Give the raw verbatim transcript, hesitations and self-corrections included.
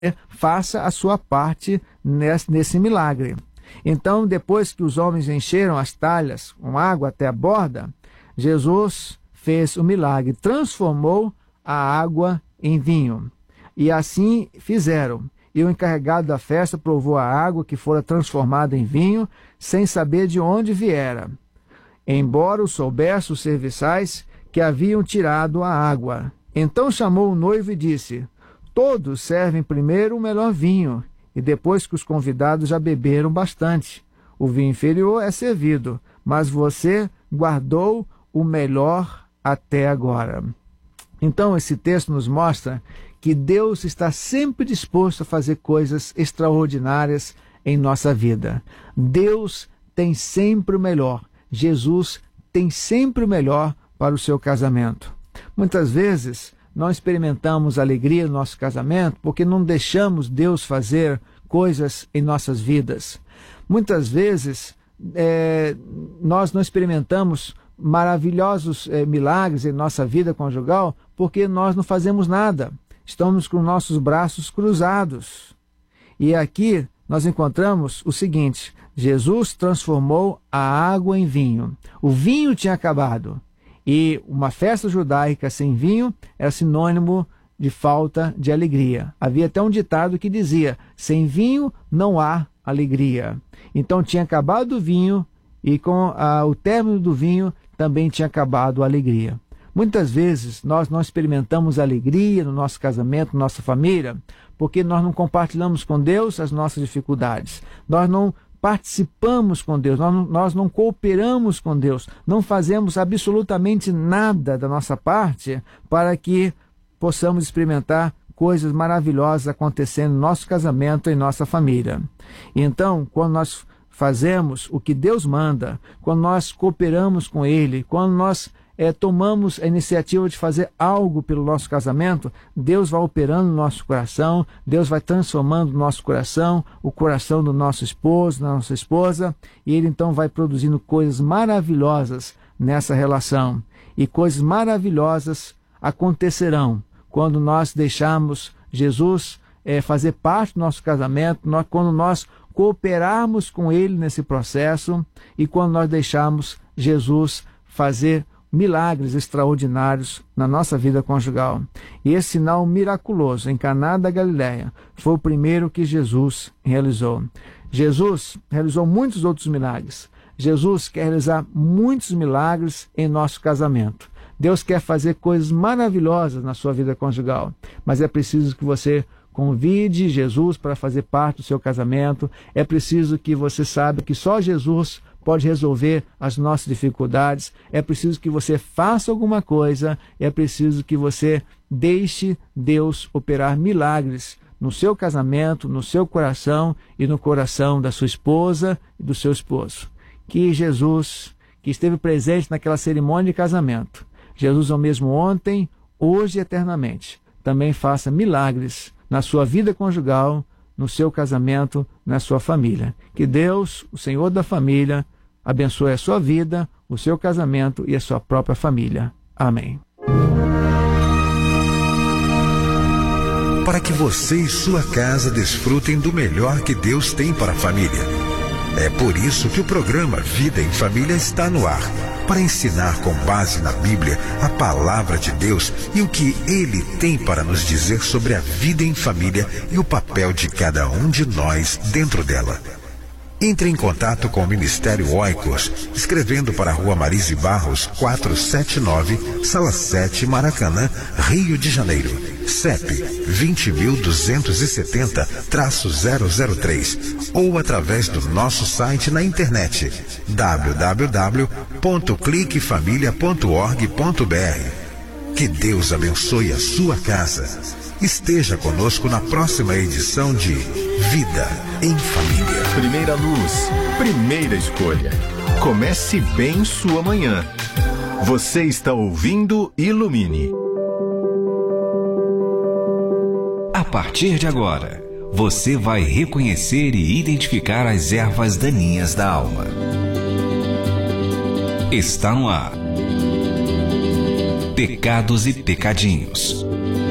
faça a sua parte nesse, nesse milagre. Então, depois que os homens encheram as talhas com água até a borda, Jesus fez o milagre, transformou a água em vinho. E assim fizeram. E o encarregado da festa provou a água que fora transformada em vinho, sem saber de onde viera, embora o soubesse os serviçais que haviam tirado a água. Então chamou o noivo e disse: todos servem primeiro o melhor vinho, e depois que os convidados já beberam bastante, o vinho inferior é servido, mas você guardou o melhor até agora. Então esse texto nos mostra que Deus está sempre disposto a fazer coisas extraordinárias em nossa vida. Deus tem sempre o melhor. Jesus tem sempre o melhor para o seu casamento. Muitas vezes não experimentamos alegria no nosso casamento porque não deixamos Deus fazer coisas em nossas vidas. Muitas vezes é, nós não experimentamos maravilhosos é, milagres em nossa vida conjugal porque nós não fazemos nada. Estamos com nossos braços cruzados. E aqui nós encontramos o seguinte: Jesus transformou a água em vinho. O vinho tinha acabado. E uma festa judaica sem vinho era sinônimo de falta de alegria. Havia até um ditado que dizia: sem vinho não há alegria. Então tinha acabado o vinho e com ah, o término do vinho também tinha acabado a alegria. Muitas vezes nós não experimentamos alegria no nosso casamento, na nossa família, porque nós não compartilhamos com Deus as nossas dificuldades. Nós não participamos com Deus, nós não, nós não cooperamos com Deus, não fazemos absolutamente nada da nossa parte para que possamos experimentar coisas maravilhosas acontecendo no nosso casamento e em nossa família. Então, quando nós fazemos o que Deus manda, quando nós cooperamos com Ele, quando nós É, tomamos a iniciativa de fazer algo pelo nosso casamento, Deus vai operando no nosso coração, Deus vai transformando o nosso coração, o coração do nosso esposo, da nossa esposa, e Ele então vai produzindo coisas maravilhosas nessa relação. E coisas maravilhosas acontecerão quando nós deixarmos Jesus é, fazer parte do nosso casamento, nós, quando nós cooperarmos com Ele nesse processo e quando nós deixarmos Jesus fazer milagres extraordinários na nossa vida conjugal. E esse sinal miraculoso em Caná da Galileia foi o primeiro que Jesus realizou. Jesus realizou muitos outros milagres. Jesus quer realizar muitos milagres em nosso casamento. Deus quer fazer coisas maravilhosas na sua vida conjugal, mas é preciso que você convide Jesus para fazer parte do seu casamento. É preciso que você saiba que só Jesus pode resolver as nossas dificuldades. É preciso que você faça alguma coisa. É preciso que você deixe Deus operar milagres no seu casamento, no seu coração e no coração da sua esposa e do seu esposo. Que Jesus, que esteve presente naquela cerimônia de casamento, Jesus é o mesmo ontem, hoje e eternamente, também faça milagres na sua vida conjugal, no seu casamento, na sua família. Que Deus, o Senhor da família, abençoe a sua vida, o seu casamento e a sua própria família. Amém. Para que você e sua casa desfrutem do melhor que Deus tem para a família. É por isso que o programa Vida em Família está no ar, para ensinar com base na Bíblia a palavra de Deus e o que Ele tem para nos dizer sobre a vida em família e o papel de cada um de nós dentro dela. Entre em contato com o Ministério Oikos, escrevendo para a Rua Marise Barros, quatrocentos e setenta e nove, Sala sete, Maracanã, Rio de Janeiro. C E P vinte mil duzentos e setenta, zero zero três ou através do nosso site na internet w w w ponto clique família ponto org ponto b r. Que Deus abençoe a sua casa. Esteja conosco na próxima edição de Vida em Família. Primeira luz, primeira escolha. Comece bem sua manhã. Você está ouvindo Ilumine. A partir de agora, você vai reconhecer e identificar as ervas daninhas da alma. Está no ar. Pecados e Pecadinhos.